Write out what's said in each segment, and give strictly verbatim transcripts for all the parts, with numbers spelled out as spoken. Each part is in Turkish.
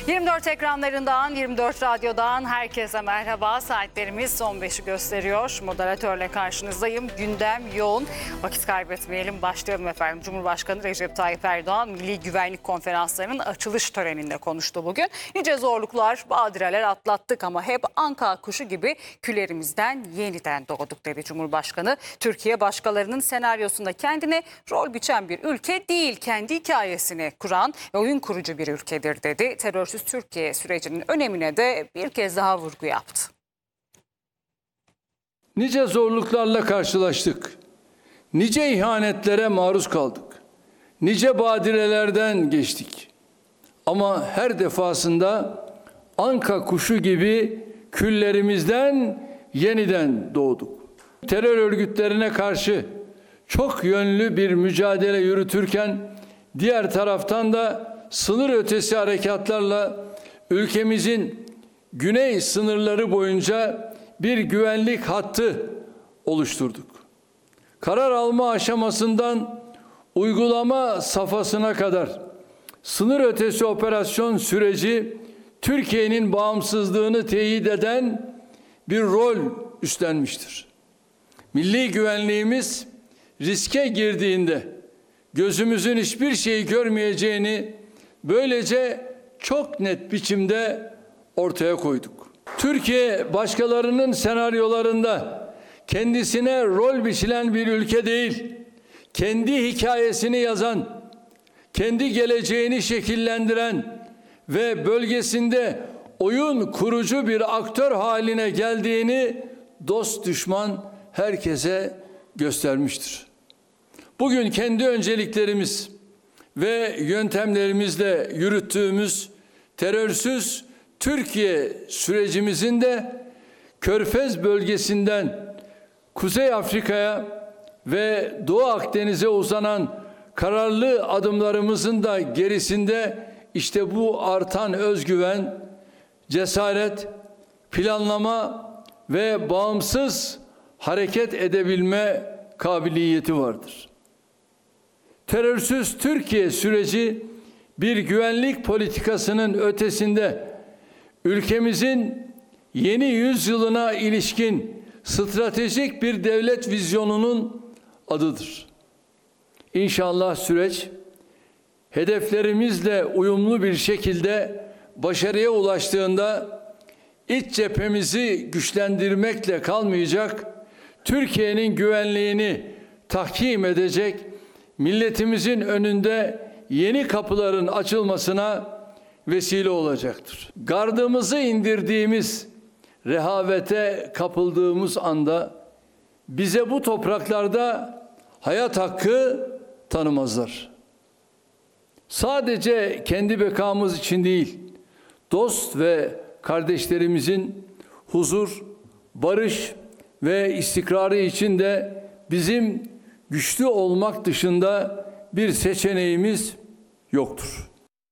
yirmi dört ekranlarından, yirmi dört radyodan herkese merhaba. Saatlerimiz on beşi gösteriyor. Moderatörle karşınızdayım. Gündem yoğun. Vakit kaybetmeyelim. Başlayalım efendim. Cumhurbaşkanı Recep Tayyip Erdoğan Milli Güvenlik Konferansları'nın açılış töreninde konuştu bugün. Nice zorluklar, badireler atlattık ama hep anka kuşu gibi küllerimizden yeniden doğduk dedi Cumhurbaşkanı. Türkiye başkalarının senaryosunda kendine rol biçen bir ülke değil, kendi hikayesini kuran ve oyun kurucu bir ülkedir dedi. Terörsüz Türkiye sürecinin önemine de bir kez daha vurgu yaptı. Nice zorluklarla karşılaştık. Nice ihanetlere maruz kaldık. Nice badirelerden geçtik. Ama her defasında anka kuşu gibi küllerimizden yeniden doğduk. Terör örgütlerine karşı çok yönlü bir mücadele yürütürken diğer taraftan da sınır ötesi harekatlarla ülkemizin güney sınırları boyunca bir güvenlik hattı oluşturduk. Karar alma aşamasından uygulama safhasına kadar sınır ötesi operasyon süreci Türkiye'nin bağımsızlığını teyit eden bir rol üstlenmiştir. Milli güvenliğimiz riske girdiğinde gözümüzün hiçbir şeyi görmeyeceğini böylece çok net biçimde ortaya koyduk. Türkiye başkalarının senaryolarında kendisine rol biçilen bir ülke değil, kendi hikayesini yazan, kendi geleceğini şekillendiren ve bölgesinde oyun kurucu bir aktör haline geldiğini dost düşman herkese göstermiştir. Bugün kendi önceliklerimiz ve yöntemlerimizle yürüttüğümüz terörsüz Türkiye sürecimizin de Körfez bölgesinden Kuzey Afrika'ya ve Doğu Akdeniz'e uzanan kararlı adımlarımızın da gerisinde işte bu artan özgüven, cesaret, planlama ve bağımsız hareket edebilme kabiliyeti vardır. Terörsüz Türkiye süreci bir güvenlik politikasının ötesinde ülkemizin yeni yüzyılına ilişkin stratejik bir devlet vizyonunun adıdır. İnşallah süreç hedeflerimizle uyumlu bir şekilde başarıya ulaştığında iç cephemizi güçlendirmekle kalmayacak, Türkiye'nin güvenliğini tahkim edecek, milletimizin önünde yeni kapıların açılmasına vesile olacaktır. Gardımızı indirdiğimiz, rehavete kapıldığımız anda bize bu topraklarda hayat hakkı tanımazlar. Sadece kendi bekamız için değil, dost ve kardeşlerimizin huzur, barış ve istikrarı için de bizim güçlü olmak dışında bir seçeneğimiz yoktur.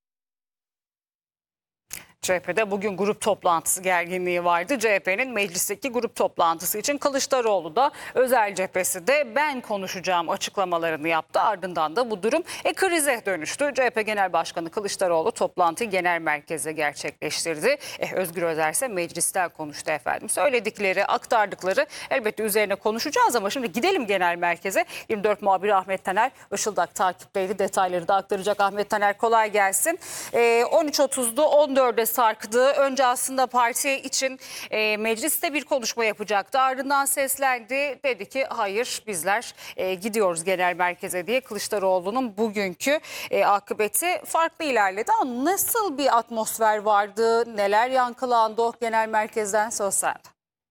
C H P'de bugün grup toplantısı gerginliği vardı. C H P'nin meclisteki grup toplantısı için Kılıçdaroğlu da özel cephesi de ben konuşacağım açıklamalarını yaptı. Ardından da bu durum e, krize dönüştü. C H P Genel Başkanı Kılıçdaroğlu toplantıyı genel merkezde gerçekleştirdi. E, Özgür Özel ise meclisten konuştu efendim. Söyledikleri, aktardıkları elbette üzerine konuşacağız ama şimdi gidelim genel merkeze. yirmi dört muhabiri Ahmet Taner Işıldak takipteydi. Detayları da aktaracak. Ahmet Taner kolay gelsin. E, on üç otuzda on dörde sarktı. Önce aslında parti için e, mecliste bir konuşma yapacaktı. Ardından seslendi. Dedi ki hayır bizler e, gidiyoruz genel merkeze diye. Kılıçdaroğlu'nun bugünkü e, akıbeti farklı ilerledi ama nasıl bir atmosfer vardı? Neler yankılandı o genel merkezden? Söz sende.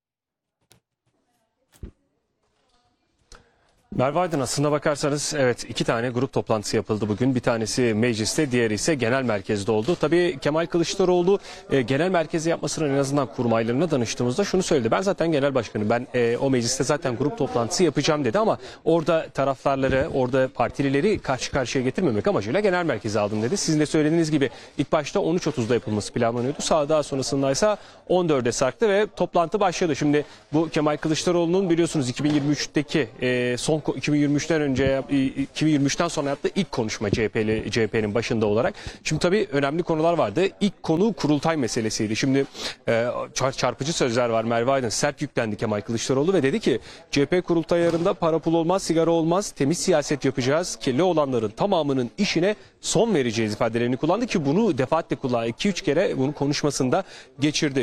Merve Aydın, aslında bakarsanız evet iki tane grup toplantısı yapıldı bugün. Bir tanesi mecliste, diğeri ise genel merkezde oldu. Tabii Kemal Kılıçdaroğlu e, genel merkezi yapmasının en azından kurmaylarına danıştığımızda şunu söyledi. Ben zaten genel başkanım, ben e, o mecliste zaten grup toplantısı yapacağım dedi ama orada taraftarları, orada partilileri karşı karşıya getirmemek amacıyla genel merkeze aldım dedi. Sizin de söylediğiniz gibi ilk başta on üç otuzda yapılması planlanıyordu. Sağ daha sonrasında ise on dörde sarktı ve toplantı başladı. Şimdi bu Kemal Kılıçdaroğlu'nun biliyorsunuz iki bin yirmi üçteki e, son son iki bin yirmi üçten önce iki bin yirmi üçten sonra yaptığı ilk konuşma C H P'li C H P'nin başında olarak. Şimdi tabii önemli konular vardı. İlk konu kurultay meselesiydi. Şimdi e, çarpıcı sözler var. Merve Aydın sert yüklendi Kemal Kılıçdaroğlu ve dedi ki C H P kurultaylarında para pul olmaz, sigara olmaz, temiz siyaset yapacağız. Kirli olanların tamamının işine son vereceğiz ifadelerini kullandı ki bunu defaatle kullandı. iki üç kere bunu konuşmasında geçirdi.